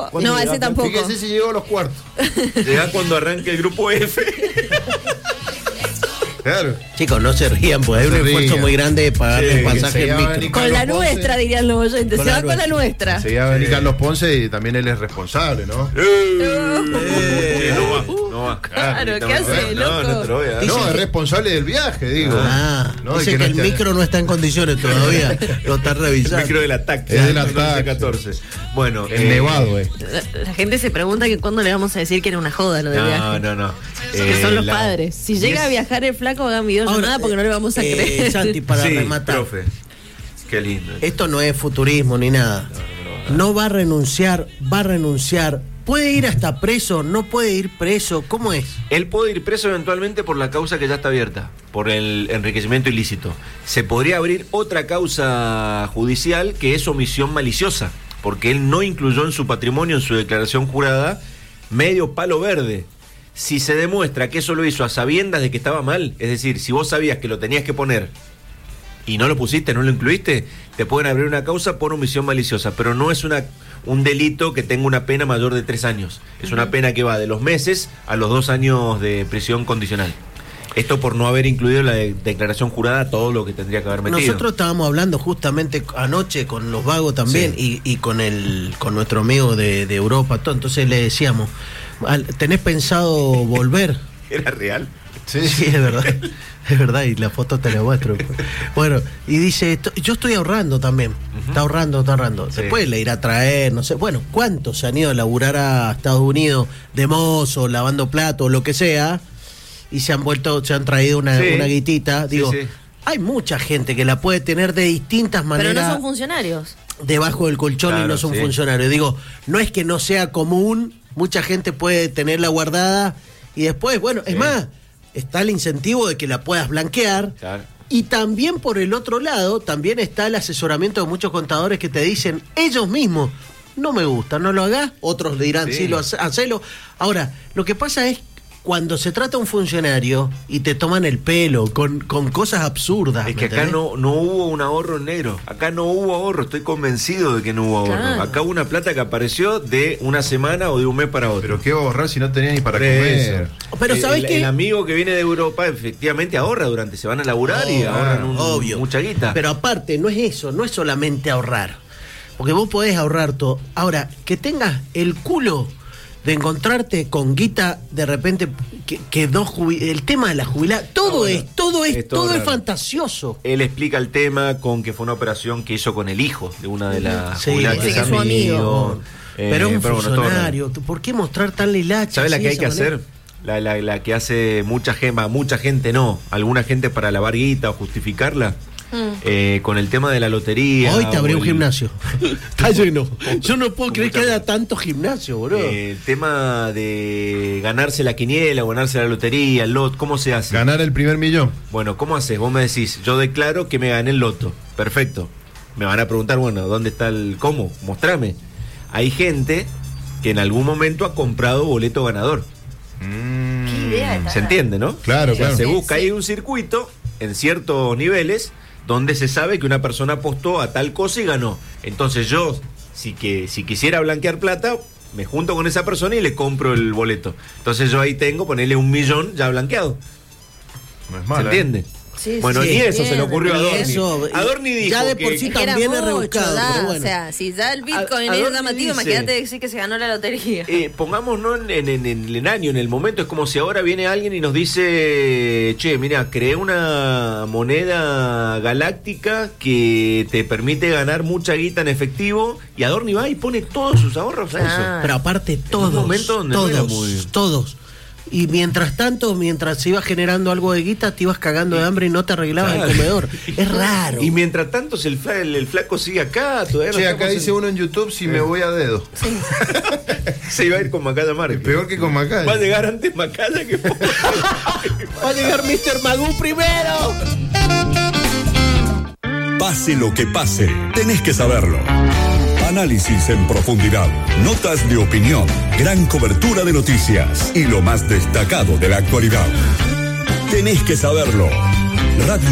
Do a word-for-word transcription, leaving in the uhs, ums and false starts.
No, ese tampoco. Fíjese si llegó a los cuartos. Llega cuando arranque el grupo F. Claro. Chicos, no se rían, porque hay No un se esfuerzo rían. muy grande de pagarle Sí, el pasaje que en se micro. llama Con la Carlos Ponce. nuestra, dirían los oyentes. Con Se la va con la nuestra. Se llama venir Carlos Ponce y también él es responsable, ¿no? Eh, no va, no va. Claro, ¿qué hace, No, loco? no te lo voy a dar. No, Dicen es que- responsable del viaje, digo. Ah, No, dice y que, no el esté- micro no está en condiciones todavía. Lo está revisando. Micro del ataque. Es del once ataque. catorce. Bueno, El eh, nevado, eh. La, la gente se pregunta que cuándo le vamos a decir que era una joda lo del No, viaje. no, no. Que Eh, son los la- padres. Si llega a viajar el flaco, hagan videollamada porque no le vamos a eh, creer. Santi, para sí, rematar. profe. Qué lindo. Esto no es futurismo ni nada. No va a renunciar, va a renunciar. ¿Puede ir hasta preso? ¿No puede ir preso? ¿Cómo es? Él puede ir preso eventualmente por la causa que ya está abierta, por el enriquecimiento ilícito. Se podría abrir otra causa judicial que es omisión maliciosa, porque él no incluyó en su patrimonio, en su declaración jurada, medio palo verde. Si se demuestra que eso lo hizo a sabiendas de que estaba mal, es decir, si vos sabías que lo tenías que poner y no lo pusiste, no lo incluiste, te pueden abrir una causa por omisión maliciosa, pero no es una un delito que tenga una pena mayor de tres años. Es una pena que va de los meses a los dos años de prisión condicional. Esto por no haber incluido en la de- declaración jurada todo lo que tendría que haber metido. Nosotros estábamos hablando justamente anoche con los vagos también Sí. y, y con el con nuestro amigo de, de Europa, todo. Entonces le decíamos, al- ¿tenés pensado volver? ¿Era real? Sí, Sí, es verdad, es verdad, y la foto te la muestro. Bueno, y dice, esto- yo estoy ahorrando también, está ahorrando, está ahorrando. Sí. Después le irá a traer, no sé, bueno, ¿cuántos se han ido a laburar a Estados Unidos de mozo, lavando platos, lo que sea, y se han vuelto, se han traído una, Sí. una guitita? Sí, Digo, sí. hay mucha gente que la puede tener de distintas Pero maneras no son funcionarios. debajo del colchón y Claro, no son sí. funcionarios. Digo, no es que no sea común, mucha gente puede tenerla guardada y después, bueno, es Sí. más, está el incentivo de que la puedas blanquear. Claro. Y también por el otro lado, también está el asesoramiento de muchos contadores que te dicen ellos mismos, no me gusta, no lo hagas, otros le dirán, sí, Sí. lo hace- hacelo. Ahora, lo que pasa es cuando se trata de un funcionario y te toman el pelo con, con cosas absurdas. Es ¿me que acá entendés? no, no hubo un ahorro en negro. Acá no hubo ahorro. Estoy convencido de que no hubo ahorro. Claro. Acá hubo una plata que apareció de una semana o de un mes para otro. Pero qué va a ahorrar si no tenía ni para Por comer. eso. Pero El- ¿sabés el, qué? el amigo que viene de Europa efectivamente ahorra durante, se van a laburar y Oh, ahorran un- obvio. mucha guita. Pero aparte, no es eso, no es solamente ahorrar. Porque vos podés ahorrar todo. Ahora, que tengas el culo de encontrarte con guita de repente que, que dos jubi- el tema de la jubilada, todo No, bueno, es, todo es, es todo todo es raro. fantasioso. Él explica el tema con que fue una operación que hizo con el hijo de una de las Sí, jubiladas dice es que es su amigo. Eh, pero es un bueno, todo raro. funcionario, ¿por qué mostrar tan lilacha? ¿Sabes la así que de hay que esa manera? hacer? La, la, la que hace mucha gema, mucha gente no, alguna gente para lavar guita o justificarla. Eh, con el tema de la lotería. Hoy te abrí o un el- gimnasio. Está lleno. Yo no puedo Con creer que mucha haya gente. tanto gimnasio, bro. Eh, el tema de ganarse la quiniela o ganarse la lotería, el lot, ¿cómo se hace? Ganar el primer millón. Bueno, ¿cómo haces? Vos me decís, yo declaro que me gané el loto. Perfecto. Me van a preguntar, bueno, ¿dónde está el cómo? Mostrame. Hay gente que en algún momento ha comprado boleto ganador. Qué idea esta. ¿Se entiende, no? Claro, O sea, claro. se Sí, busca sí. ahí un circuito en ciertos niveles donde se sabe que una persona apostó a tal cosa y ganó. Entonces yo, si, que, si quisiera blanquear plata, me junto con esa persona y le compro el boleto. Entonces yo ahí tengo, ponerle un millón ya blanqueado. No es ¿Se mala, entiende? Sí, Bueno, sí, ni eso se le entiendo, ocurrió a Ni Adorni. eso, y Adorni dijo ya de por que- sí Es que era también es mucho, rebuscado, da, pero bueno. O sea, si ya el Bitcoin ¿A- a es dónde llamativo, dice? imagínate decir que se ganó la lotería. Eh, pongamos no en, en- en- en el año, en el momento, es como si ahora viene alguien y nos dice, che, mira, creé una moneda galáctica que te permite ganar mucha guita en efectivo y Adorni va y pone todos sus ahorros a Ah. eso. Pero aparte todos, momento donde no todos, era muy- todos. Y mientras tanto, mientras se iba generando algo de guita, te ibas cagando de hambre y no te arreglabas Claro. el comedor. Es raro. Y mientras tanto, si el, fla- el- el flaco sigue acá, todavía no Che, estamos acá en- dice uno en YouTube si me voy a dedo. se iba a ir con Macaya Márquez. Peor que con Macaya. Va a llegar antes Macaya que Va a llegar mister Magoo primero. Pase lo que pase, tenés que saberlo. Análisis en profundidad, notas de opinión, gran cobertura de noticias y lo más destacado de la actualidad. Tenés que saberlo. Radio